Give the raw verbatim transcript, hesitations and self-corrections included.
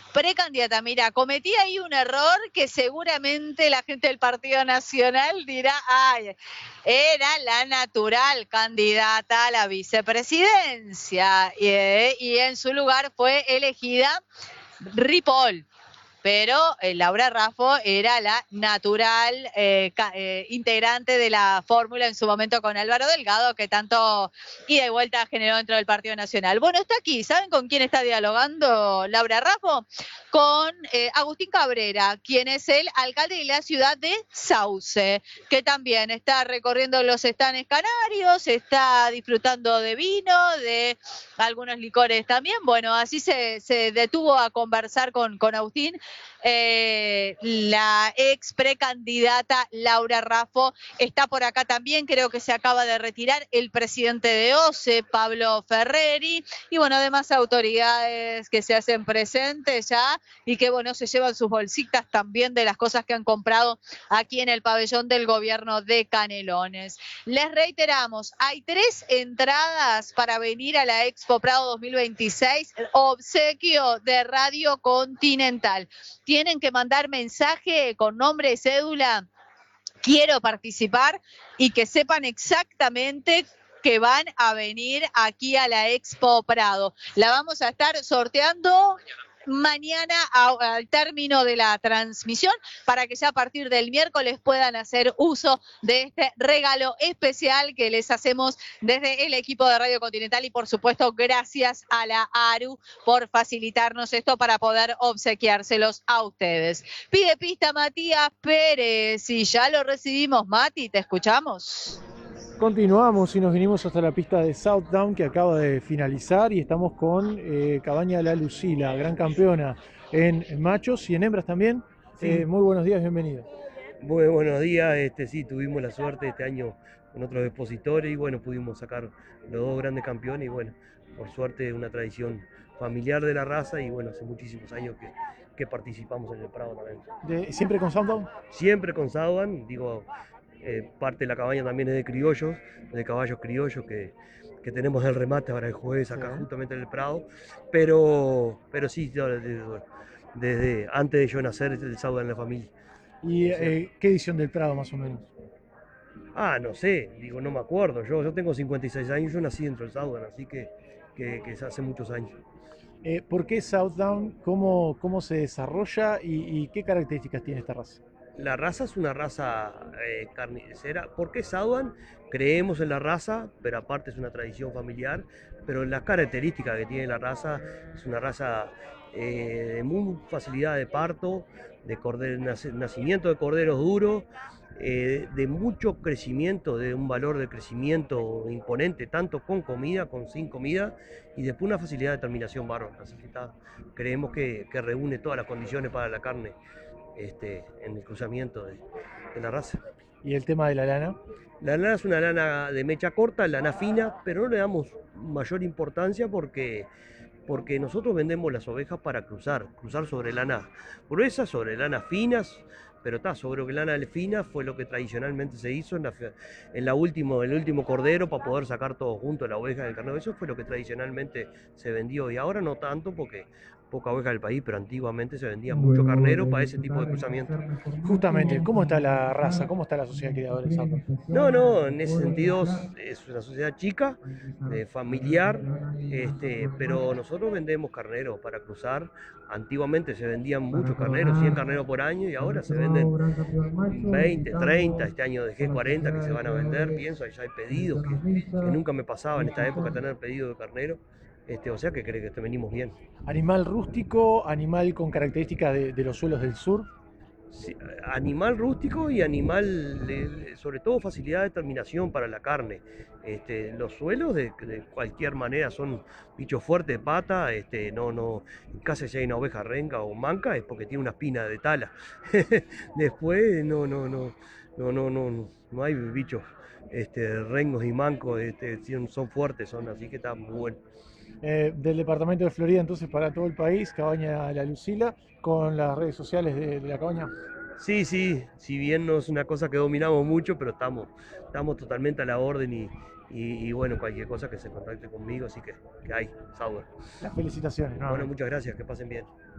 Precandidata, mira, cometí ahí un error que seguramente la gente del Partido Nacional dirá, ay, era la natural candidata a la vicepresidencia y, eh, y en su lugar fue elegida Ripoll. Pero eh, Laura Raffo era la natural eh, ca- eh, integrante de la fórmula en su momento con Álvaro Delgado, que tanto ida y vuelta generó dentro del Partido Nacional. Bueno, está aquí, ¿saben con quién está dialogando Laura Raffo? Con eh, Agustín Cabrera, quien es el alcalde de la ciudad de Sauce, que también está recorriendo los estanes canarios, está disfrutando de vino, de algunos licores también. Bueno, así se, se detuvo a conversar con, con Agustín. Eh, la ex precandidata Laura Raffo está por acá también, creo que se acaba de retirar el presidente de O C E, Pablo Ferreri, y bueno, además autoridades que se hacen presentes ya y que bueno, se llevan sus bolsitas también de las cosas que han comprado aquí en el pabellón del gobierno de Canelones. Les reiteramos, hay tres entradas para venir a la Expo Prado dos mil veintiséis, obsequio de Radio Continental. Tienen que mandar mensaje con nombre y cédula, quiero participar, y que sepan exactamente que van a venir aquí a la Expo Prado. La vamos a estar sorteando mañana a, al término de la transmisión para que ya a partir del miércoles puedan hacer uso de este regalo especial que les hacemos desde el equipo de Radio Continental y por supuesto gracias a la ARU por facilitarnos esto para poder obsequiárselos a ustedes. Pide pista Matías Pérez y ya lo recibimos. Mati, ¿te escuchamos? Continuamos y nos vinimos hasta la pista de Southdown que acaba de finalizar y estamos con eh, Cabaña La Lucila, gran campeona en, en machos y en hembras también. Sí, Eh, muy buenos días, bienvenida. muy buenos días. Este, sí, tuvimos la suerte este año con otros expositores y bueno, pudimos sacar los dos grandes campeones y bueno, por suerte una tradición familiar de la raza y bueno, hace muchísimos años que, que participamos en el Prado también. De- ¿Siempre con Southdown? Siempre con Sauban, digo, eh, parte de la cabaña también es de criollos, de caballos criollos que, que tenemos el remate para el jueves acá Sí. justamente en el Prado, pero, pero sí, yo desde, desde antes de yo nacer el Sauban en la familia. ¿Y O sea, eh, qué edición del Prado más o menos? ah, no sé, digo, no me acuerdo. Yo, yo tengo cincuenta y seis años, yo nací dentro del Saudan, así que, que, que es hace muchos años. Eh, ¿Por qué Southdown? ¿Cómo, cómo se desarrolla y, y qué características tiene esta raza? La raza es una raza eh, carnicera. ¿Por qué Saudan? Creemos en la raza, pero aparte es una tradición familiar. Pero las características que tiene la raza es una raza eh, de muy facilidad de parto, de corde- nace- nacimiento de corderos duros, eh, de mucho crecimiento, de un valor de crecimiento imponente, tanto con comida, con sin comida, y después una facilidad de terminación bárbara. Así que está- creemos que, que reúne todas las condiciones para la carne este, en el cruzamiento de, de la raza. ¿Y el tema de la lana? La lana es una lana de mecha corta, lana fina, pero no le damos mayor importancia porque, porque nosotros vendemos las ovejas para cruzar, cruzar sobre lanas gruesas, sobre lanas finas, pero está, sobre lana fina fue lo que tradicionalmente se hizo en la, en la último, el último cordero para poder sacar todo junto la oveja del carnero. Eso fue lo que tradicionalmente se vendió y ahora no tanto porque poca oveja del país, pero antiguamente se vendía mucho carnero para ese tipo de cruzamiento. Justamente, ¿cómo está la raza? ¿Cómo está la sociedad criadora en Southdown? No, no, en ese sentido es una sociedad chica, eh, familiar, este, pero nosotros vendemos carneros para cruzar. Antiguamente se vendían muchos carneros, cien carneros por año, y ahora se venden veinte, treinta. Este año dejé cuarenta que se van a vender. Pienso, ya hay pedidos que, que nunca me pasaba en esta época tener pedido de carnero. Este, o sea que creo que te venimos bien. Animal rústico, animal con características de, de los suelos del sur. Sí, animal rústico y animal, eh, sobre todo facilidad de terminación para la carne. Este, los suelos de, de cualquier manera son bichos fuertes de pata, este, no, no, casi si hay una oveja renga o manca es porque tiene una espina de tala. Después no, no, no, no, no, no, no, no hay bichos este, rengos y mancos, este, son, son fuertes, son, así que está muy bueno. Eh, del departamento de Florida, entonces para todo el país, Cabaña La Lucila, con las redes sociales de, de la cabaña. Sí, sí, si bien no es una cosa que dominamos mucho, pero estamos, estamos totalmente a la orden y, y- y bueno, cualquier cosa que se contacte conmigo, así que, que hay, Sauber. Las felicitaciones, Bueno, nuevamente. muchas gracias, que pasen bien.